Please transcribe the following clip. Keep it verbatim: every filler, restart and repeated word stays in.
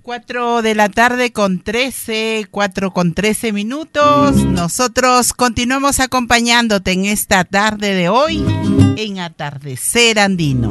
cuatro de la tarde con trece, cuatro con trece minutos. Nosotros continuamos acompañándote en esta tarde de hoy en Atardecer Andino.